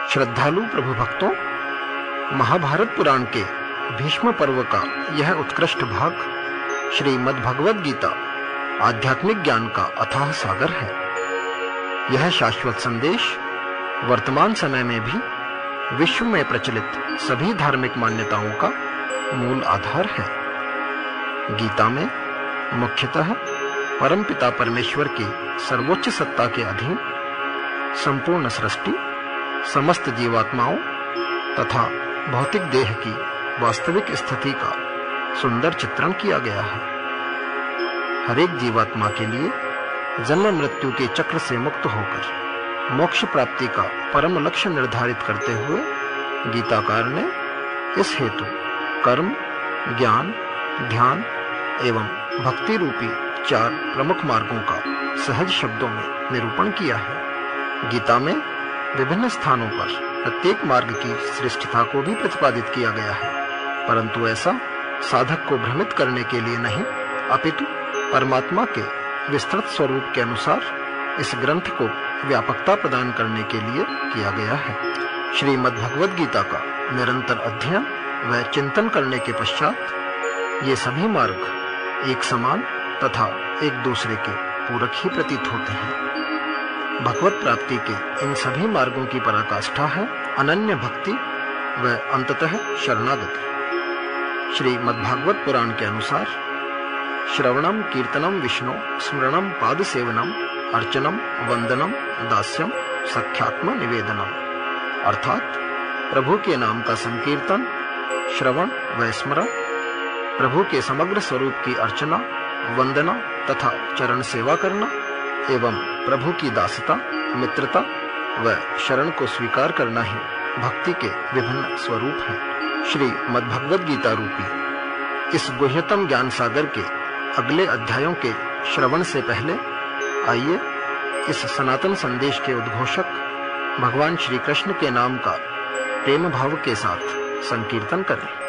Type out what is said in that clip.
श्रद्धालु प्रभु भक्तों, महाभारत पुराण के भीष्म पर्व का यह उत्कृष्ट भाग श्रीमद् भगवद गीता आध्यात्मिक ज्ञान का अथाह सागर है। यह शाश्वत संदेश वर्तमान समय में भी विश्व में प्रचलित सभी धार्मिक मान्यताओं का मूल आधार है। गीता में मुख्यतः परमपिता परमेश्वर की सर्वोच्च सत्ता के अधीन संपूर्ण सृष्टि, समस्त जीवात्माओं तथा भौतिक देह की वास्तविक स्थिति का सुंदर चित्रण किया गया है। हर एक जीवात्मा के लिए जन्म मृत्यु के चक्र से मुक्त होकर मोक्ष प्राप्ति का परम लक्ष्य निर्धारित करते हुए गीताकार ने इस हेतु कर्म, ज्ञान, ध्यान एवं भक्ति रूपी 4 प्रमुख मार्गों का सहज शब्दों में निरूपण किया है। गीता में विभिन्न स्थानों पर प्रत्येक मार्ग की श्रेष्ठता को भी प्रतिपादित किया गया है, परंतु ऐसा साधक को भ्रमित करने के लिए नहीं, अपितु परमात्मा के विस्तृत स्वरूप के अनुसार इस ग्रंथ को व्यापकता प्रदान करने के लिए किया गया है। श्रीमद् भगवद गीता का निरंतर अध्ययन व चिंतन करने के पश्चात ये सभी मार्ग एक समान तथा एक दूसरे के पूरक ही प्रतीत होते हैं। भगवत प्राप्ति के इन सभी मार्गों की पराकाष्ठा है अनन्य भक्ति व अंततः शरणागति। श्रीमद्भागवत पुराण के अनुसार श्रवणम कीर्तनम विष्णु स्मरणम पाद सेवनम अर्चनम वंदनम दास्यम सख्यात्म निवेदनम, अर्थात प्रभु के नाम का संकीर्तन, श्रवण व स्मरण, प्रभु के समग्र स्वरूप की अर्चना, वंदना तथा चरण सेवा करना एवं प्रभु की दासता, मित्रता व शरण को स्वीकार करना ही भक्ति के विभिन्न स्वरूप हैं। श्री मद्भगवद गीता रूपी इस गुह्यतम ज्ञान सागर के अगले अध्यायों के श्रवण से पहले आइए इस सनातन संदेश के उद्घोषक भगवान श्री कृष्ण के नाम का प्रेम भाव के साथ संकीर्तन करें।